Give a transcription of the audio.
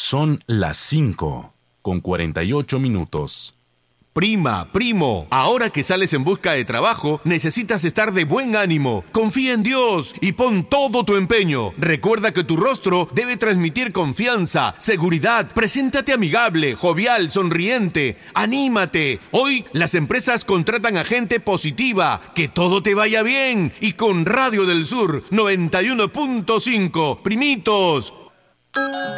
Son las 5:48. Prima, primo, ahora que sales en busca de trabajo, necesitas estar de buen ánimo. Confía en Dios y pon todo tu empeño. Recuerda que tu rostro debe transmitir confianza, seguridad. Preséntate amigable, jovial, sonriente. ¡Anímate! Hoy las empresas contratan a gente positiva. Que todo te vaya bien. Y con Radio del Sur 91.5. Primitos.